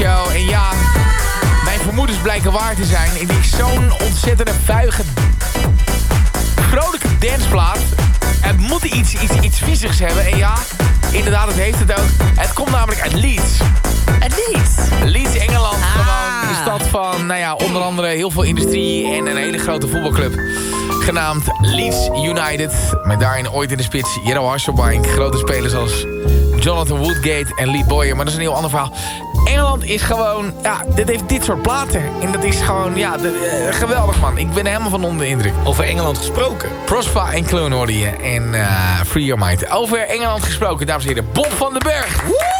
Show. En ja, mijn vermoedens blijken waar te zijn. Ik denk zo'n ontzettende vuige, vrolijke danceplaat. Het moet iets viezigs hebben. En ja, inderdaad, het heeft het ook. Het komt namelijk uit Leeds. Uit Leeds? Leeds, Engeland. Gewoon de stad van, nou ja, onder andere heel veel industrie en een hele grote voetbalclub. Genaamd Leeds United. Met daarin ooit in de spits Jero Hasselbaink. Grote spelers als Jonathan Woodgate en Lee Boyer. Maar dat is een heel ander verhaal. Engeland is gewoon, ja, dit heeft dit soort platen. En dat is gewoon, ja, geweldig man. Ik ben helemaal van onder de indruk. Over Engeland gesproken. Prospa en Kloon hoorde je. En Free Your Mind. Over Engeland gesproken, dames en heren. Bob van den Berg.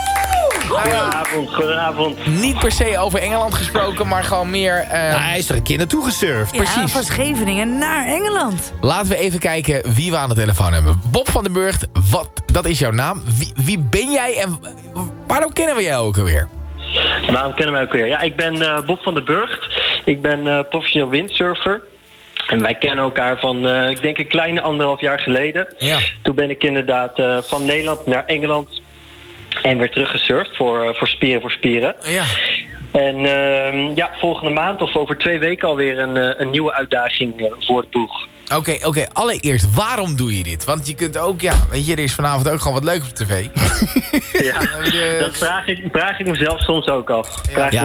Goedenavond. Niet per se over Engeland gesproken, maar gewoon meer... Hij is er een keer naartoe gesurfd. Ja, precies. van Scheveningen naar Engeland. Laten we even kijken wie we aan de telefoon hebben. Bob van den Berg, dat is jouw naam. Wie ben jij en waarom kennen we jou ook alweer? Waarom kennen we elkaar weer? Ja, ik ben Bob van den Burgt. Ik ben professioneel windsurfer. En wij kennen elkaar van, ik denk een kleine 1,5 jaar geleden. Ja. Toen ben ik inderdaad van Nederland naar Engeland en weer teruggesurfd voor Spieren. Ja. En ja, volgende maand of over 2 weken alweer een nieuwe uitdaging voor het boeg. Oké. Allereerst, waarom doe je dit? Want je kunt ook, ja, weet je, er is vanavond ook gewoon wat leuk op tv. Ja, dat vraag ik mezelf soms ook af.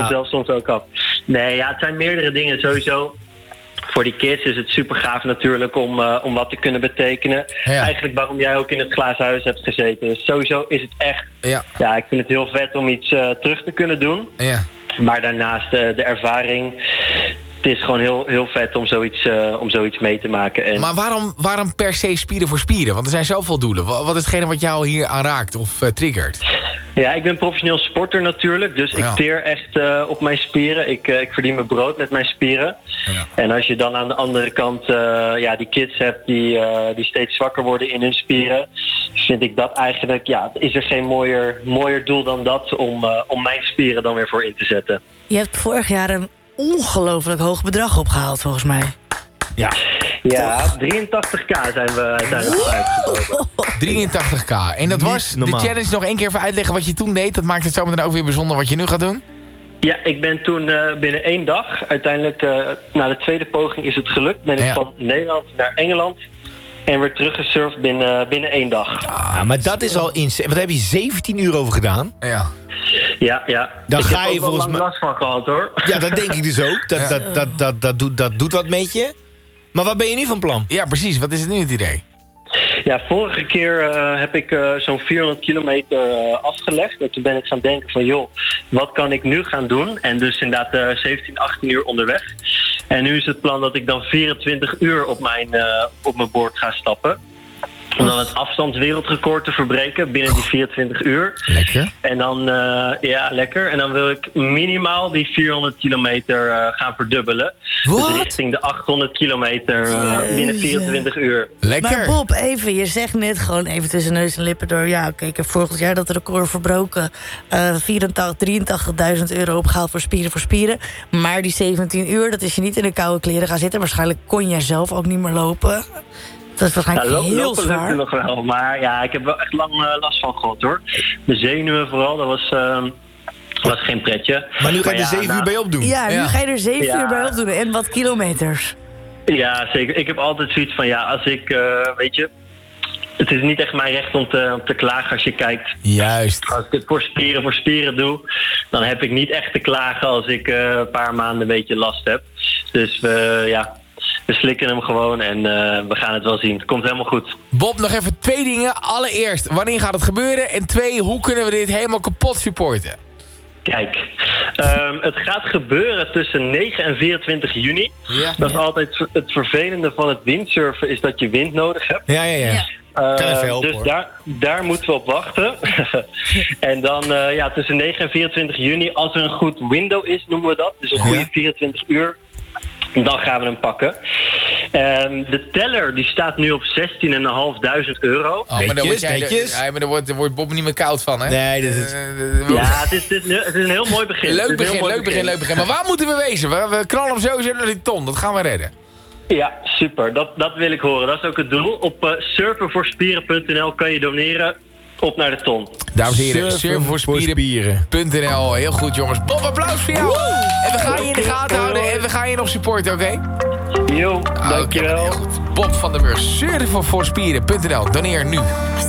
Nee, ja, het zijn meerdere dingen sowieso. Voor die kids is het super gaaf natuurlijk om wat te kunnen betekenen. Ja. Eigenlijk waarom jij ook in het glazen huis hebt gezeten. Dus sowieso is het echt... Ja, ik vind het heel vet om iets terug te kunnen doen. Ja. Maar daarnaast de ervaring... Het is gewoon heel vet om zoiets mee te maken. En Maar waarom per se Spieren voor Spieren? Want er zijn zoveel doelen. Wat is hetgene wat jou hier aanraakt of triggert? ja, ik ben professioneel sporter natuurlijk. Dus ik teer echt op mijn spieren. Ik verdien mijn brood met mijn spieren. Ja. En als je dan aan de andere kant die kids hebt die steeds zwakker worden in hun spieren... vind ik dat eigenlijk... Ja, is er geen mooier doel dan dat om mijn spieren dan weer voor in te zetten. Je hebt vorig jaar een ongelooflijk hoog bedrag opgehaald, volgens mij. Ja. Ja, 83k zijn we uiteindelijk uitgekomen. 83k. En dat was de challenge, nog 1 keer even uitleggen wat je toen deed. Dat maakt het zo meteen ook weer bijzonder wat je nu gaat doen. Ja, ik ben toen binnen 1 dag, uiteindelijk na de tweede poging is het gelukt. Ben ik van Nederland naar Engeland en weer teruggesurfd binnen 1 dag. Ah, maar dat is al insane. Wat heb je 17 uur over gedaan? Ja. Ja. Dan ik ga heb je ook wel volgens lang mij last van gehad hoor. Ja, dat denk ik dus ook. Dat doet wat met je. Maar wat ben je nu van plan? Ja, precies. Wat is het nu het idee? Ja, vorige keer heb ik zo'n 400 kilometer afgelegd. En toen ben ik gaan denken van joh, wat kan ik nu gaan doen? En dus inderdaad 17, 18 uur onderweg. En nu is het plan dat ik dan 24 uur op mijn boord ga stappen. Om dan het afstandswereldrecord te verbreken binnen die 24 uur. Lekker. En dan, lekker. En dan wil ik minimaal die 400 kilometer gaan verdubbelen. Wat? Dus richting de 800 kilometer binnen 24 uur. Lekker. Maar Bob, even, je zegt net gewoon even tussen neus en lippen door... Ja, oké, ik heb vorig jaar dat record verbroken. 83.000 euro opgehaald voor Spieren. Maar die 17 uur, dat is je niet in de koude kleren gaan zitten. Waarschijnlijk kon jij zelf ook niet meer lopen. Dat is waarschijnlijk heel zwaar. Lukte nog wel, maar ja, ik heb wel echt lang last van gehad hoor. De zenuwen vooral, dat was geen pretje. Maar nu ga je er 7 uur bij opdoen. Ja, nu ga je er 7 uur bij opdoen. En wat kilometers. Ja, zeker. Ik heb altijd zoiets van, ja, als ik, weet je... Het is niet echt mijn recht om te klagen als je kijkt. Juist. Als ik het voor spieren doe, dan heb ik niet echt te klagen als ik een paar maanden een beetje last heb. Dus we slikken hem gewoon en we gaan het wel zien. Het komt helemaal goed. Bob, nog even 2 dingen. Allereerst, wanneer gaat het gebeuren? En 2, hoe kunnen we dit helemaal kapot supporten? Kijk, het gaat gebeuren tussen 9 en 24 juni. Ja. Dat is altijd het vervelende van het windsurfen, is dat je wind nodig hebt. Ja. Kan even helpen, dus hoor. daar moeten we op wachten. En dan tussen 9 en 24 juni, als er een goed window is, noemen we dat. Dus een goede 24 uur. Dan gaan we hem pakken. De teller die staat nu op 16.500 euro. Oh, maar daar wordt Bob niet meer koud van, hè? Nee, dat is... Het is een heel mooi begin. Leuk begin. Maar waar moeten we wezen? We knallen hem sowieso naar die ton. Dat gaan we redden. Ja, super. Dat wil ik horen. Dat is ook het doel. Op surfenvoorspieren.nl kan je doneren. op naar de ton. Dames en heren, surfenvoorspieren.nl. Heel goed, jongens. Bob, applaus voor jou. En we gaan je in de gaten houden en we gaan je nog supporten, oké? Jo, dankjewel. Heel goed. Bob van der Burg, surfenvoorspieren.nl. Doneer nu.